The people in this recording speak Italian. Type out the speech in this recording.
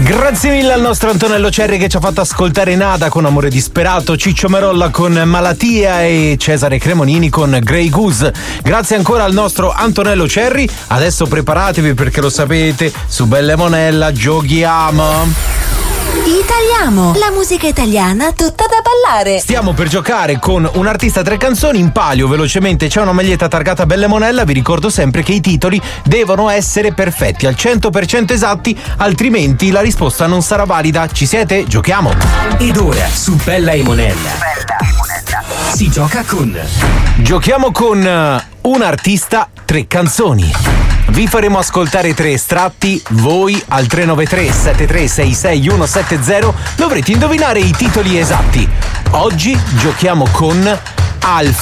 Grazie mille al nostro Antonello Cerri che ci ha fatto ascoltare Nada con Amore disperato, Ciccio Merolla con Malatia e Cesare Cremonini con Grey Goose. Grazie ancora al nostro Antonello Cerri. Adesso preparatevi perché lo sapete, su Belle Monella giochiamo. Italiamo, la musica italiana tutta da ballare. Stiamo per giocare con un artista 3 canzoni. In palio velocemente c'è una maglietta targata Belle Monella. Vi ricordo sempre che i titoli devono essere perfetti al 100% esatti, altrimenti la risposta non sarà valida. Ci siete? Giochiamo. Ed ora su Bella e Monella si gioca con Giochiamo con un artista 3 canzoni. Vi faremo ascoltare 3 estratti, voi al 393 7366 170 dovrete indovinare i titoli esatti. Oggi giochiamo con Alf.